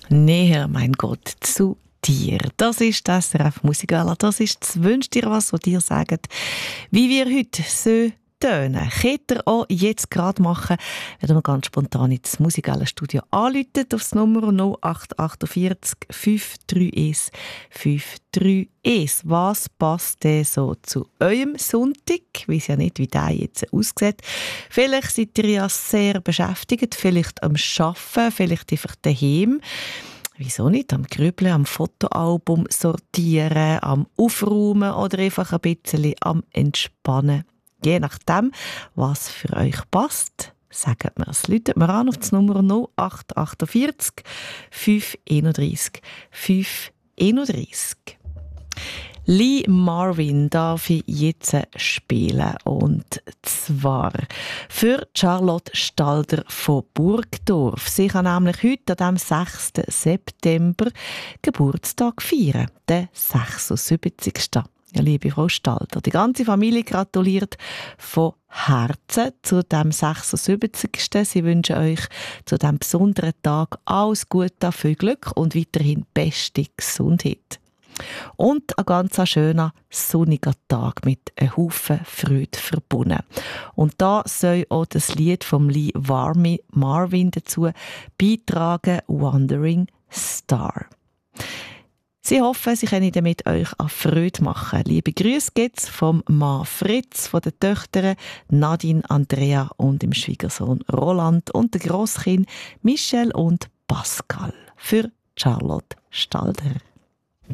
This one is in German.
Näher, mein Gott, zu dir. Das ist das SRF Musikala. Das ist das «Wünsch dir was», was dir sagt, wie wir heute so tönen. Könnt ihr auch jetzt gerade machen, wenn wir ganz spontan ins Musikala-Studio anrufen, auf das Nummer 0848 531 531. Was passt denn so zu eurem Sonntag? Ich weiss ja nicht, wie der jetzt aussieht. Vielleicht seid ihr ja sehr beschäftigt, vielleicht am Arbeiten, vielleicht einfach daheim. Wieso nicht? Am Grübeln, am Fotoalbum sortieren, am Aufräumen oder einfach ein bisschen am Entspannen. Je nachdem, was für euch passt, sagt mir es. Läutet mir an auf das Nummer 0848 531 531. Lee Marvin darf ich jetzt spielen, und zwar für Charlotte Stalder von Burgdorf. Sie kann nämlich heute, am 6. September, Geburtstag feiern, den 76. Ja, liebe Frau Stalder, die ganze Familie gratuliert von Herzen zu dem 76. Sie wünschen euch zu diesem besonderen Tag alles Gute, viel Glück und weiterhin beste Gesundheit. Und ein ganz schöner, sonniger Tag mit einem Haufen Freude verbunden. Und da soll auch das Lied von Lee Marvin dazu beitragen, «Wandering Star». Sie hoffen, sie können damit euch an Freude machen. Liebe Grüße gibt's vom Mann Fritz, von den Töchtern Nadine, Andrea und dem Schwiegersohn Roland und der Grosskind Michel und Pascal für Charlotte Stalder.